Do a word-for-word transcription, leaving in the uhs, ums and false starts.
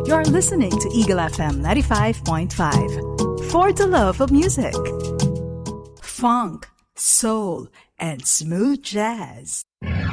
You're listening to Eagle F M ninety-five point five. For the love of music. Funk, soul, and smooth jazz.